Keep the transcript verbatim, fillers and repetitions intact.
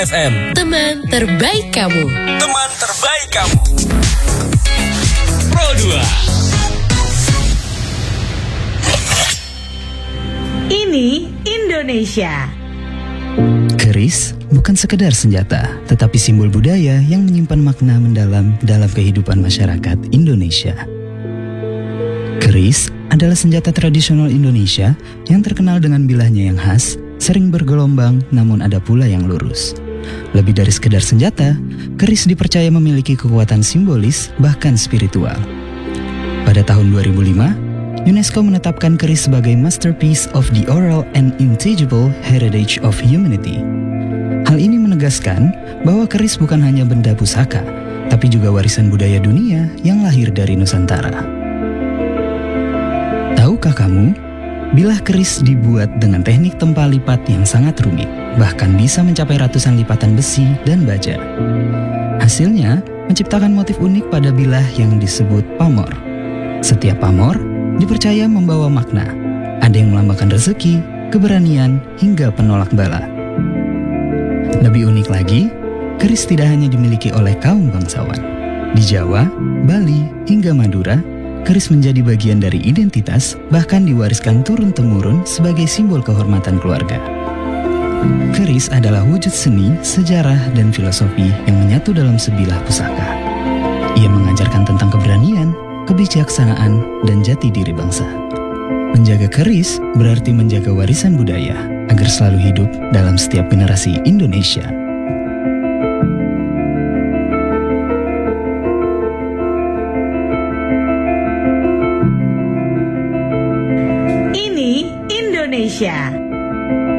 F M. Teman terbaik kamu. Teman terbaik kamu. Pro dua. Ini Indonesia. Keris bukan sekedar senjata, tetapi simbol budaya yang menyimpan makna mendalam dalam kehidupan masyarakat Indonesia. Keris adalah senjata tradisional Indonesia yang terkenal dengan bilahnya yang khas, sering bergelombang namun ada pula yang lurus. Lebih dari sekedar senjata, keris dipercaya memiliki kekuatan simbolis bahkan spiritual. Pada tahun dua ribu lima, UNESCO menetapkan keris sebagai Masterpiece of the Oral and Intangible Heritage of Humanity. Hal ini menegaskan bahwa keris bukan hanya benda pusaka, tapi juga warisan budaya dunia yang lahir dari Nusantara. Tahukah kamu, bilah keris dibuat dengan teknik tempa lipat yang sangat rumit, bahkan bisa mencapai ratusan lipatan besi dan baja. Hasilnya, menciptakan motif unik pada bilah yang disebut pamor. Setiap pamor dipercaya membawa makna. Ada yang melambangkan rezeki, keberanian, hingga penolak bala. Lebih unik lagi, keris tidak hanya dimiliki oleh kaum bangsawan. Di Jawa, Bali, hingga Madura, keris menjadi bagian dari identitas, bahkan diwariskan turun-temurun sebagai simbol kehormatan keluarga. Keris adalah wujud seni, sejarah, dan filosofi yang menyatu dalam sebilah pusaka. Ia mengajarkan tentang keberanian, kebijaksanaan, dan jati diri bangsa. Menjaga keris berarti menjaga warisan budaya agar selalu hidup dalam setiap generasi Indonesia. Ini Indonesia.